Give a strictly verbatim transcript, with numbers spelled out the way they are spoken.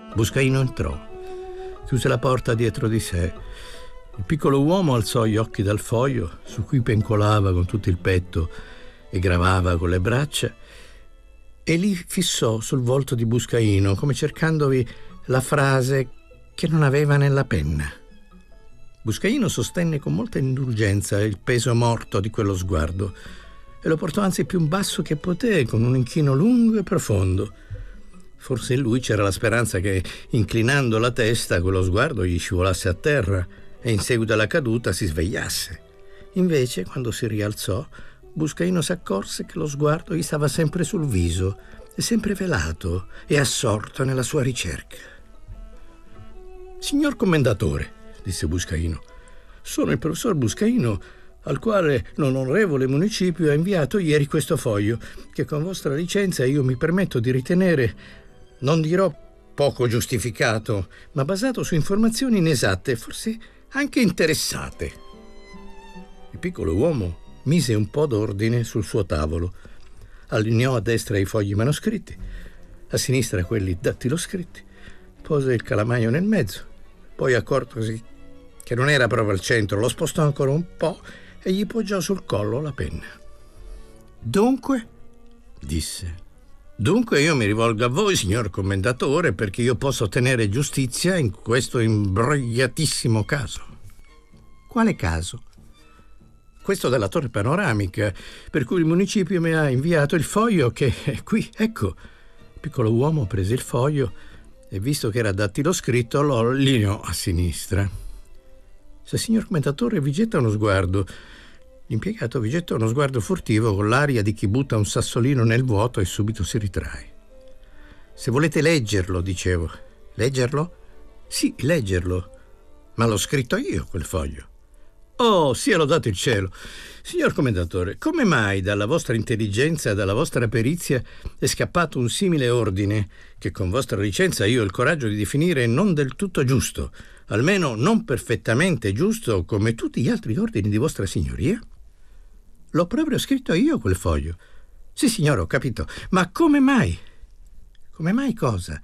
Buscaino entrò, chiuse la porta dietro di sé. Il piccolo uomo alzò gli occhi dal foglio, su cui pencolava con tutto il petto e gravava con le braccia, e li fissò sul volto di Buscaino, come cercandovi la frase che non aveva nella penna. Buscaino sostenne con molta indulgenza il peso morto di quello sguardo e lo portò anzi più in basso che poté, con un inchino lungo e profondo. Forse in lui c'era la speranza che, inclinando la testa, quello sguardo gli scivolasse a terra e in seguito alla caduta si svegliasse. Invece, quando si rialzò, Buscaino si accorse che lo sguardo gli stava sempre sul viso, e sempre velato e assorto nella sua ricerca. «Signor commendatore», disse Buscaino, «sono il professor Buscaino, al quale l'onorevole municipio ha inviato ieri questo foglio, che con vostra licenza io mi permetto di ritenere, non dirò poco giustificato, ma basato su informazioni inesatte, forse anche interessate». Il piccolo uomo mise un po' d'ordine sul suo tavolo, allineò a destra i fogli manoscritti, a sinistra quelli dattiloscritti, pose il calamaio nel mezzo, poi, accortosi che non era proprio al centro, lo spostò ancora un po' e gli poggiò sul collo la penna. «Dunque?» disse. «Dunque io mi rivolgo a voi, signor commendatore, perché io posso ottenere giustizia in questo imbrogliatissimo caso». «Quale caso?» «Questo della torre panoramica, per cui il municipio mi ha inviato il foglio che è qui, ecco». Il piccolo uomo prese il foglio e, visto che era dattiloscritto, lo allineò a sinistra. «Se il signor commendatore vi getta uno sguardo», l'impiegato vi gettò uno sguardo furtivo con l'aria di chi butta un sassolino nel vuoto e subito si ritrae. «Se volete leggerlo», dicevo. «Leggerlo?» «Sì, leggerlo. Ma l'ho scritto io, quel foglio». «Oh, sia lodato il cielo! Signor commendatore, come mai dalla vostra intelligenza e dalla vostra perizia è scappato un simile ordine che con vostra licenza io ho il coraggio di definire non del tutto giusto, almeno non perfettamente giusto come tutti gli altri ordini di vostra signoria?» «L'ho proprio scritto io quel foglio». «Sì, signore, ho capito. Ma come mai?» «Come mai cosa?»